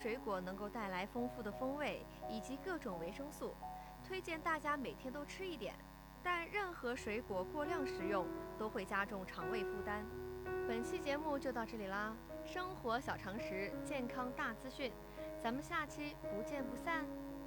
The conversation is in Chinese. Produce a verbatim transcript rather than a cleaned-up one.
水果能够带来丰富的风味以及各种维生素，推荐大家每天都吃一点。但任何水果过量食用都会加重肠胃负担。本期节目就到这里啦，生活小常识，健康大资讯，咱们下期不见不散。